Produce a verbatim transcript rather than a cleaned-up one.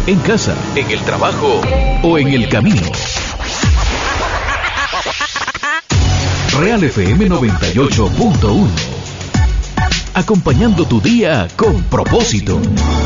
en casa, en el trabajo o en el camino. Real F M noventa y ocho punto uno. Acompañando tu día con propósito.